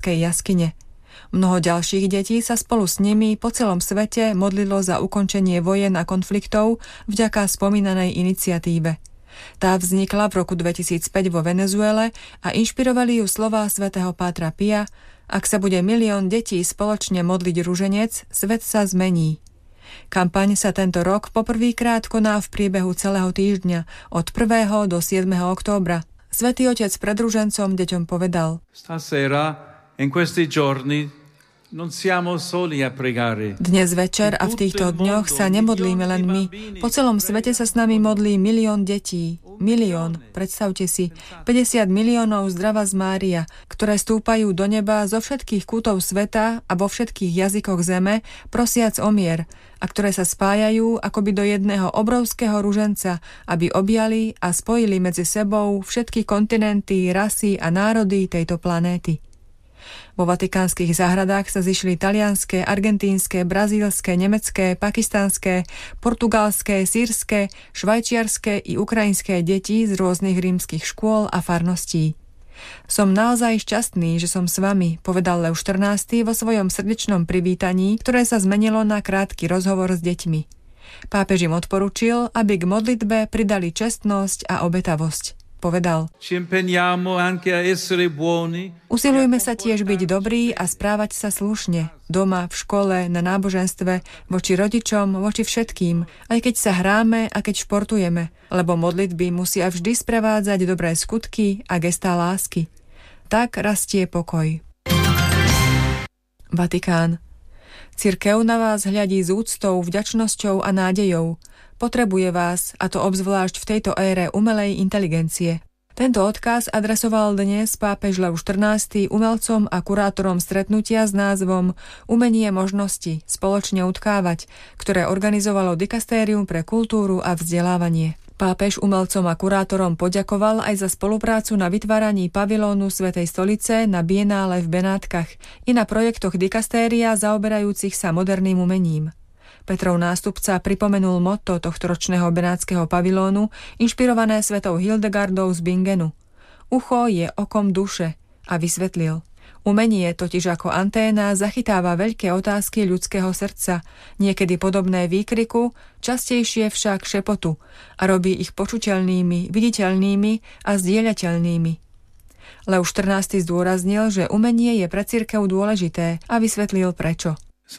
Fatimskej jaskyne. Mnoho ďalších detí sa spolu s nimi po celom svete modlilo za ukončenie vojen a konfliktov vďaka spomínanej iniciatíve. Tá vznikla v roku 2005 vo Venezuele a inšpirovali ju slová svätého Pátra Pia: ak sa bude 1 milión detí spoločne modliť ruženec, svet sa zmení. Kampaň sa tento rok poprvýkrát koná v priebehu celého týždňa od 1. do 7. októbra. Svätý Otec pred ružencom deťom povedal: dnes večer a v týchto dňoch sa nemodlíme len my. Po celom svete sa s nami modlí 1 milión detí. 1 milión, predstavte si, 50 miliónov zdravá z Mária, ktoré stúpajú do neba zo všetkých kútov sveta a vo všetkých jazykoch zeme, prosiac o mier, a ktoré sa spájajú akoby do jedného obrovského ruženca, aby objali a spojili medzi sebou všetky kontinenty, rasy a národy tejto planéty. Vo vatikánskych záhradách sa zišli talianske, argentínske, brazílske, nemecké, pakistánske, portugalské, sýrske, švajčiarske i ukrajinské deti z rôznych rímskych škôl a farností. Som naozaj šťastný, že som s vami, povedal Lev XIV vo svojom srdečnom privítaní, ktoré sa zmenilo na krátky rozhovor s deťmi. Pápež im odporučil, aby k modlitbe pridali čestnosť a obetavosť. Povedal: usilujme sa tiež byť dobrí a správať sa slušne, doma, v škole, na náboženstve, voči rodičom, voči všetkým, aj keď sa hráme a keď športujeme, lebo modlitby musia vždy sprevádzať dobré skutky a gestá lásky. Tak rastie pokoj. Vatikán. Cirkev na vás hľadí s úctou, vďačnosťou a nádejou. Potrebuje vás, a to obzvlášť v tejto ére umelej inteligencie. Tento odkaz adresoval dnes pápež Lev XIV umelcom a kurátorom stretnutia s názvom Umenie možnosti spoločne utkávať, ktoré organizovalo Dikastérium pre kultúru a vzdelávanie. Pápež umelcom a kurátorom poďakoval aj za spoluprácu na vytváraní pavilónu Svätej stolice na Bienále v Benátkach i na projektoch dikastéria zaoberajúcich sa moderným umením. Petrov nástupca pripomenul motto tohtoročného benátskeho pavilónu, inšpirované svätou Hildegardou z Bingenu. Ucho je okom duše, a vysvetlil: umenie totiž ako anténa zachytáva veľké otázky ľudského srdca, niekedy podobné výkriku, častejšie však šepotu, a robí ich počuteľnými, viditeľnými a zdieľateľnými. Lev XIV zdôraznil, že umenie je pre cirkev dôležité, a vysvetlil prečo.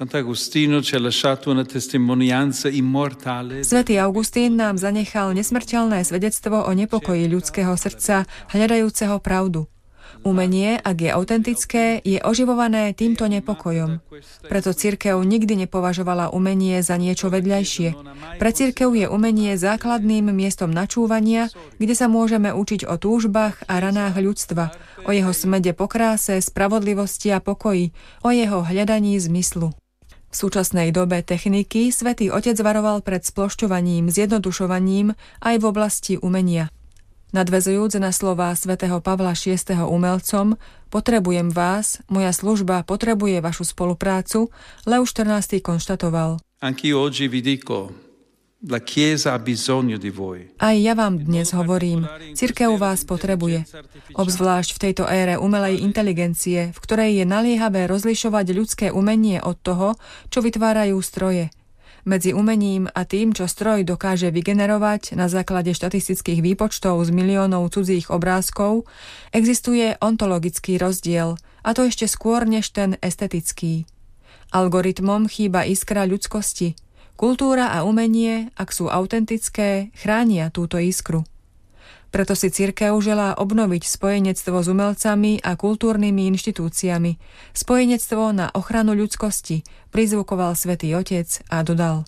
Svätý Augustín nám zanechal nesmrteľné svedectvo o nepokoji ľudského srdca, hľadajúceho pravdu. Umenie, ak je autentické, je oživované týmto nepokojom. Preto cirkev nikdy nepovažovala umenie za niečo vedľajšie. Pre cirkev je umenie základným miestom načúvania, kde sa môžeme učiť o túžbách a ranách ľudstva, o jeho smede po kráse, spravodlivosti a pokoji, o jeho hľadaní zmyslu. V súčasnej dobe techniky Svätý Otec varoval pred splošťovaním, zjednodušovaním aj v oblasti umenia. Nadväzujúc na slová svätého Pavla VI. Umelcom: potrebujem vás, moja služba potrebuje vašu spoluprácu, Lev XIV konštatoval: aj ja vám dnes hovorím, cirkev vás potrebuje. Obzvlášť v tejto ére umelej inteligencie, v ktorej je naliehavé rozlišovať ľudské umenie od toho, čo vytvárajú stroje. Medzi umením a tým, čo stroj dokáže vygenerovať na základe štatistických výpočtov z miliónov cudzích obrázkov, existuje ontologický rozdiel, a to ešte skôr než ten estetický. Algoritmom chýba iskra ľudskosti. Kultúra a umenie, ak sú autentické, chránia túto iskru. Preto si cirkev želá obnoviť spojenectvo s umelcami a kultúrnymi inštitúciami, spojenectvo na ochranu ľudskosti, prizvukoval Svätý Otec a dodal: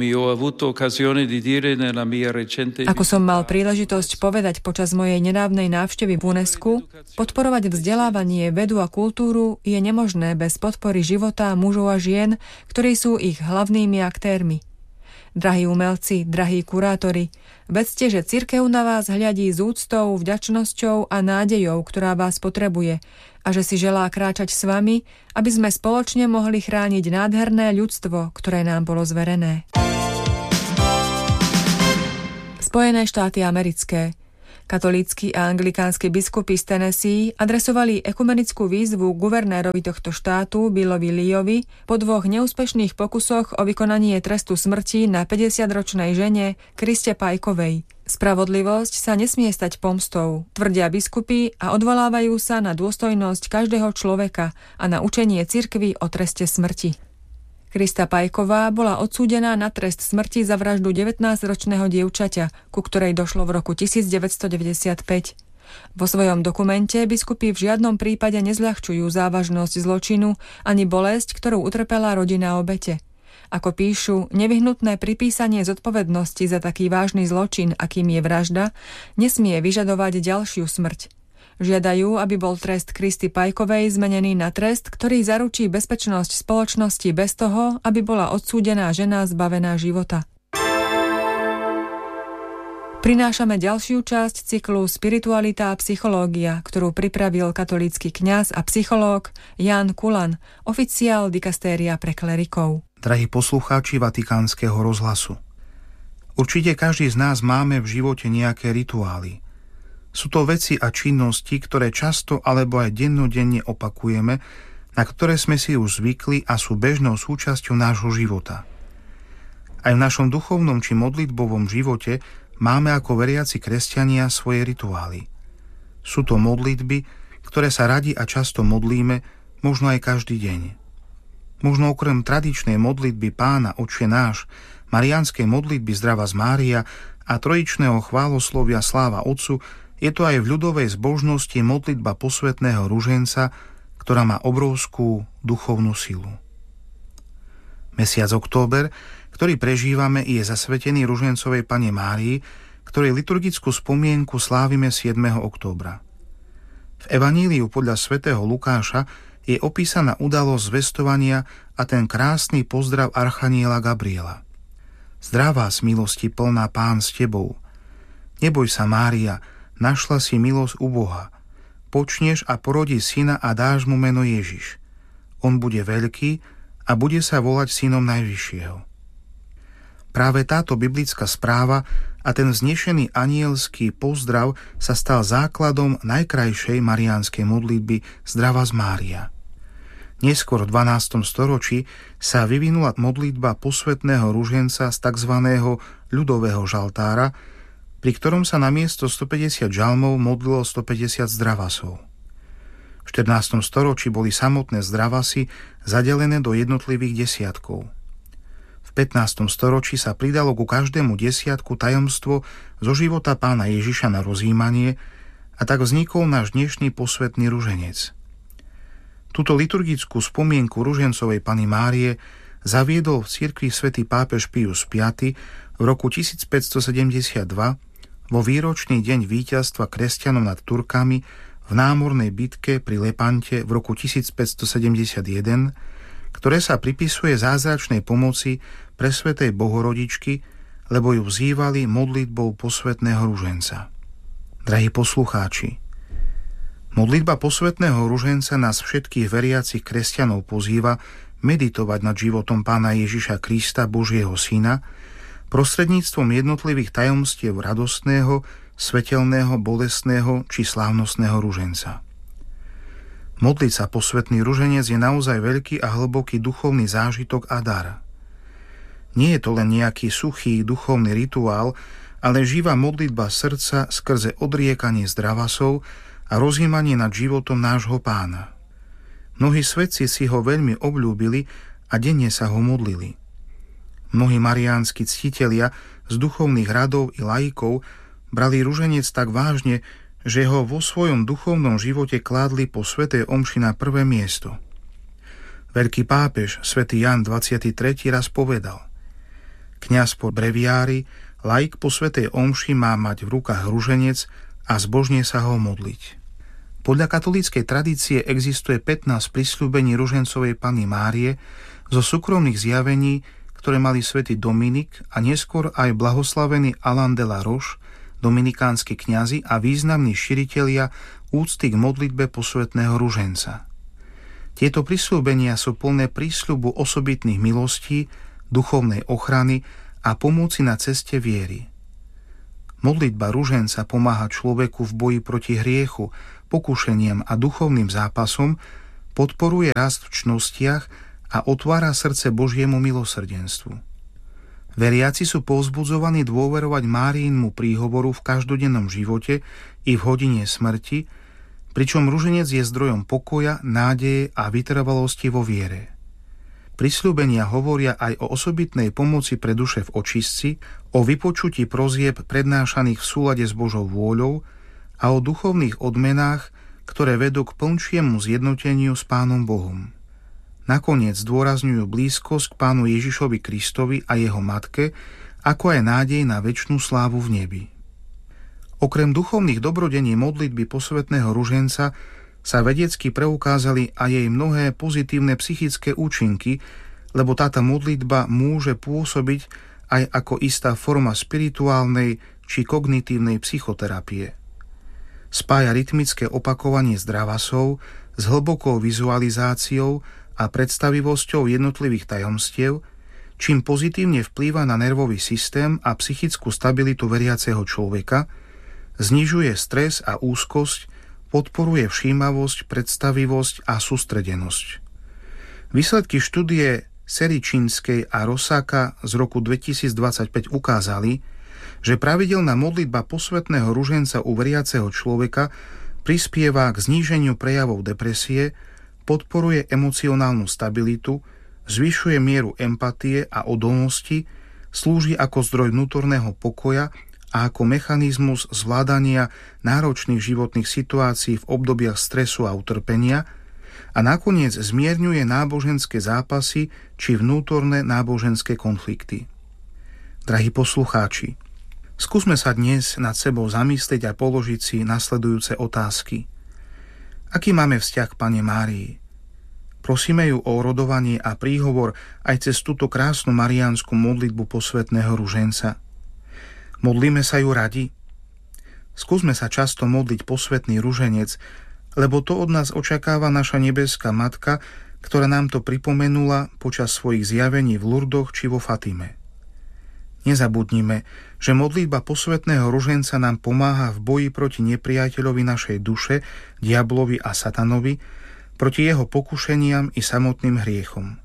ako som mal príležitosť povedať počas mojej nedávnej návštevy v UNESCO, podporovať vzdelávanie, vedu a kultúru je nemožné bez podpory života mužov a žien, ktorí sú ich hlavnými aktérmi. Drahí umelci, drahí kurátori, vedzte, že cirkev na vás hľadí s úctou, vďačnosťou a nádejou, ktorá vás potrebuje, a že si želá kráčať s vami, aby sme spoločne mohli chrániť nádherné ľudstvo, ktoré nám bolo zverené. Spojené štáty americké. Katolícki a anglikánsky biskupy z Tennessee adresovali ekumenickú výzvu guvernérovi tohto štátu Billovi Leeovi po 2 neúspešných pokusoch o vykonanie trestu smrti na 50-ročnej žene Kriste Pajkovej. Spravodlivosť sa nesmie stať pomstou, tvrdia biskupy a odvolávajú sa na dôstojnosť každého človeka a na učenie cirkvi o treste smrti. Krista Pajková bola odsúdená na trest smrti za vraždu 19-ročného dievčaťa, ku ktorej došlo v roku 1995. Vo svojom dokumente biskupy v žiadnom prípade nezľahčujú závažnosť zločinu ani bolesť, ktorú utrpela rodina obete. Ako píšu, nevyhnutné pripísanie zodpovednosti za taký vážny zločin, akým je vražda, nesmie vyžadovať ďalšiu smrť. Žiadajú, aby bol trest Kristy Pajkovej zmenený na trest, ktorý zaručí bezpečnosť spoločnosti bez toho, aby bola odsúdená žena zbavená života. Prinášame ďalšiu časť cyklu Spiritualita a psychológia, ktorú pripravil katolícky kňaz a psychológ Ján Kulan, oficiál dikastéria pre klerikov. Drahí poslucháči Vatikánskeho rozhlasu, určite každý z nás máme v živote nejaké rituály. Sú to veci a činnosti, ktoré často alebo aj dennodenne opakujeme, na ktoré sme si už zvykli a sú bežnou súčasťou nášho života. Aj v našom duchovnom či modlitbovom živote máme ako veriaci kresťania svoje rituály. Sú to modlitby, ktoré sa radi a často modlíme, možno aj každý deň. Možno okrem tradičnej modlitby Pána Otče náš, mariánskej modlitby Zdravás Mária a trojičného chváloslovia Sláva Otcu, je to aj v ľudovej zbožnosti modlitba posvätného ruženca, ktorá má obrovskú duchovnú silu. Mesiac október, ktorý prežívame, je zasvetený ružencovej Panne Márii, ktorej liturgickú spomienku slávime 7. októbra. V Evaníliu podľa svätého Lukáša je opísaná udalosť zvestovania a ten krásny pozdrav archaniela Gabriela. Zdravás, milosti plná, Pán s tebou. Neboj sa, Mária, našla si milosť u Boha. Počneš a porodí syna a dáš mu meno Ježiš. On bude veľký a bude sa volať synom Najvyššieho. Práve táto biblická správa a ten vznešený anielský pozdrav sa stal základom najkrajšej mariánskej modlitby Zdravás Mária. Neskôr v 12. storočí sa vyvinula modlitba posvätného ruženca z tzv. Ľudového žaltára, pri ktorom sa namiesto 150 žalmov modlilo 150 zdravasov. V 14. storočí boli samotné zdravasy zadelené do jednotlivých desiatkov. V 15. storočí sa pridalo ku každému desiatku tajomstvo zo života Pána Ježiša na rozjímanie a tak vznikol náš dnešný posvätný ruženec. Túto liturgickú spomienku ružencovej Panny Márie zaviedol v cirkvi svätý pápež Pius V v roku 1572 vo výročný deň víťazstva kresťanov nad Turkami v námornej bitke pri Lepante v roku 1571, ktoré sa pripisuje zázračnej pomoci presvätej Bohorodičky, lebo ju vzývali modlitbou posvätného ruženca. Drahí poslucháči, modlitba posvätného ruženca nás všetkých veriacich kresťanov pozýva meditovať nad životom Pána Ježiša Krista, Božieho Syna, prostredníctvom jednotlivých tajomstiev radostného, svetelného, bolestného či slávnostného ruženca. Modliť sa posvätný ruženec je naozaj veľký a hlboký duchovný zážitok a dar. Nie je to len nejaký suchý duchovný rituál, ale živá modlitba srdca skrze odriekanie zdravasov a rozjímanie nad životom nášho Pána. Mnohí svätci si ho veľmi obľúbili a denne sa ho modlili. Mnohí mariánsky ctitelia z duchovných radov i laikov brali ruženec tak vážne, že ho vo svojom duchovnom živote kládli po svätej omši na prvé miesto. Veľký pápež svätý Ján 23. raz povedal: Kňaz po breviári, laik po svätej omši má mať v rukách ruženec a zbožne sa ho modliť. Podľa katolíckej tradície existuje 15 prisľúbení ružencovej Panny Márie zo súkromných zjavení, ktoré mali svätý Dominik a neskôr aj blahoslavený Alain de la Roche, dominikánsky kňazi a významní širitelia úcty k modlitbe posvätného ruženca. Tieto prisľúbenia sú plné prísľubu osobitných milostí, duchovnej ochrany a pomoci na ceste viery. Modlitba ruženca pomáha človeku v boji proti hriechu, pokušeniam a duchovným zápasom, podporuje rast v čnostiach a otvára srdce Božiemu milosrdenstvu. Veriaci sú povzbudzovaní dôverovať Máriinmu príhovoru v každodennom živote i v hodine smrti, pričom ruženec je zdrojom pokoja, nádeje a vytrvalosti vo viere. Prisľúbenia hovoria aj o osobitnej pomoci pre duše v očistci, o vypočutí prozieb prednášaných v súlade s Božou vôľou a o duchovných odmenách, ktoré vedú k plnšiemu zjednoteniu s Pánom Bohom. Nakoniec zdôrazňujú blízkosť k Pánu Ježišovi Kristovi a jeho matke, ako aj nádej na večnú slávu v nebi. Okrem duchovných dobrodení modlitby posvätného ruženca sa vedecky preukázali aj jej mnohé pozitívne psychické účinky, lebo táto modlitba môže pôsobiť aj ako istá forma spirituálnej či kognitívnej psychoterapie. Spája rytmické opakovanie zdravasov s hlbokou vizualizáciou a predstavivosťou jednotlivých tajomstiev, čím pozitívne vplýva na nervový systém a psychickú stabilitu veriaceho človeka, znižuje stres a úzkosť, podporuje všímavosť, predstavivosť a sústredenosť. Výsledky štúdie Seričínskej a Rosáka z roku 2025 ukázali, že pravidelná modlitba posvätného ruženca u veriaceho človeka prispieva k zníženiu prejavov depresie, podporuje emocionálnu stabilitu, zvyšuje mieru empatie a odolnosti, slúži ako zdroj vnútorného pokoja a ako mechanizmus zvládania náročných životných situácií v obdobiach stresu a utrpenia a nakoniec zmierňuje náboženské zápasy či vnútorné náboženské konflikty. Drahí poslucháči, skúsme sa dnes nad sebou zamyslieť a položiť si nasledujúce otázky. Aký máme vzťah k Panne Márii? Prosíme ju o orodovanie a príhovor aj cez túto krásnu mariánsku modlitbu posvätného ruženca. Modlíme sa ju radi? Skúsme sa často modliť posvätný ruženec, lebo to od nás očakáva naša nebeská Matka, ktorá nám to pripomenula počas svojich zjavení v Lurdoch či vo Fatime. Nezabudnime, že modlitba posvätného ruženca nám pomáha v boji proti nepriateľovi našej duše, diablovi a satanovi, proti jeho pokušeniam i samotným hriechom.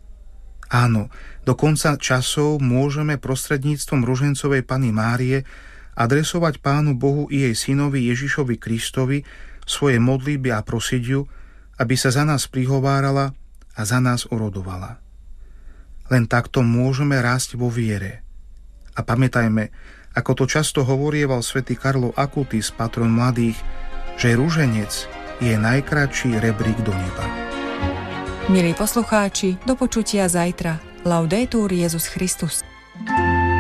Áno, do konca časov môžeme prostredníctvom ružencovej Panny Márie adresovať Pánu Bohu i jej synovi Ježišovi Kristovi svoje modlitby a prosiť ju, aby sa za nás prihovárala a za nás orodovala. Len takto môžeme rásť vo viere. A pamätajme, ako to často hovorieval svätý Karlo Acutis, patron mladých, že ruženec je najkratší rebrík do neba. Milí poslucháči, do počutia zajtra. Laudetur Jesus Christus.